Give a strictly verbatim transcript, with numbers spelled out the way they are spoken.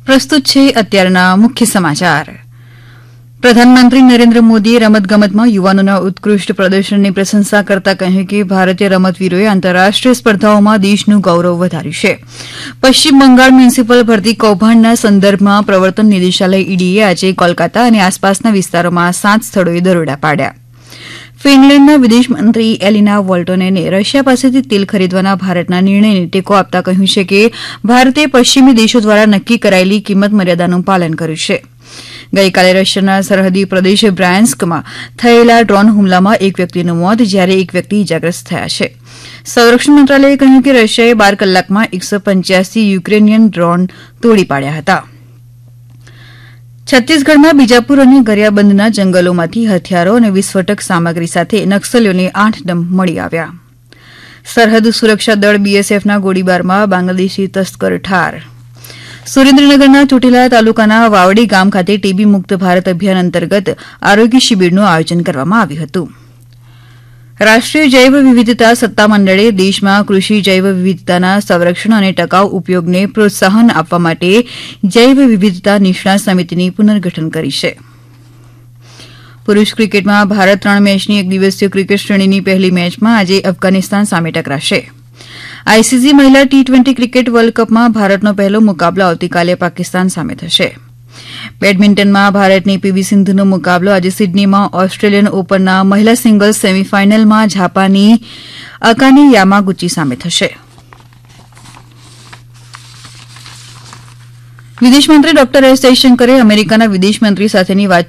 પ્રસ્તુત છે અત્યારના મુખ્ય સમાચાર. પ્રધાનમંત્રી નરેન્દ્ર મોદીએ રમતગમતમાં યુવાનોના ઉત્કૃષ્ટ પ્રદર્શનની પ્રશંસા કરતા કહ્યું કે ભારતીય રમતવીરોએ આંતરરાષ્ટ્રીય સ્પર્ધાઓમાં દેશનું ગૌરવ વધાર્યું છે. પશ્ચિમ બંગાળ મ્યુનિસિપલ ભરતી કૌભાંડના સંદર્ભમાં પ્રવર્તન નિદેશાલય ઈડીએ આજે કોલકાતા અને આસપાસના વિસ્તારોમાં સાત સ્થળોએ દરોડા પાડ્યા. ફિનલેન્ડના વિદેશમંત્રી એલિના વોલ્ટોનેને રશિયા પાસેથી તેલ ખરીદવાના ભારતના નિર્ણયને ટેકો આપતા કહ્યું છે કે ભારતે પશ્ચિમી દેશો દ્વારા નક્કી કરાયેલી કિંમત મર્યાદાનું પાલન કર્યું છે. ગઈકાલે રશિયાના સરહદી પ્રદેશ બ્રાયન્સ્કમાં થયેલા ડ્રોન હુમલામાં એક વ્યક્તિનું મોત જ્યારે એક વ્યક્તિ ઇજાગ્રસ્ત થયા છે. સંરક્ષણ મંત્રાલયે કહ્યું કે રશિયાએ બાર કલાકમાં એકસો પંચ્યાસી યુક્રેનિયન ડ્રોન તોડી પાડ્યા હતા. છત્તીસગઢના બીજાપુર અને ગરિયાબંધના જંગલોમાંથી હથિયારો અને વિસ્ફોટક સામગ્રી સાથે નક્સલીઓને આઠ ડમ મળી આવ્યા. સરહદ સુરક્ષા દળ બીએસએફના ગોળીબારમાં બાંગ્લાદેશી તસ્કર ઠાર. સુરેન્દ્રનગરના ચોટીલા તાલુકાના વાવડી ગામ ખાતે ટીબી મુક્ત ભારત અભિયાન અંતર્ગત આરોગ્ય શિબિરનું આયોજન કરવામાં આવ્યું હતું. રાષ્ટ્રીય જૈવ વિવિધતા સત્તામંડળે દેશમાં કૃષિ જૈવ વિવિધતાના સંરક્ષણ અને ટકાઉ ઉપયોગને પ્રોત્સાહન આપવા માટે જૈવ વિવિધતા નિષ્ણાત સમિતિની પુનર્ગઠન કરી છે. પુરૂષ ક્રિકેટમાં ભારત ત્રણ મેચની એક દિવસીય ક્રિકેટ શ્રેણીની પહેલી મેચમાં આજે અફઘાનિસ્તાન સામે ટકરાશે. આઈસીસી મહિલા ટી ટ્વેન્ટી ક્રિકેટ વર્લ્ડ કપમાં ભારતનો પહેલો મુકાબલો આવતીકાલે પાકિસ્તાન સામે થશે. બેડમિન્ટનમાં ભારતની પીવી સિંધુનો મુકાબલો આજે સિડનીમાં ઓસ્ટ્રેલિયન ઓપનના મહિલા સિંગલ્સ સેમીફાઇનલમાં જાપાનની અકાને યામાગુચી સામે થશે. વિદેશમંત્રી ડોક્ટર એસ જયશંકરે અમેરિકાના વિદેશમંત્રી સાથેની વાત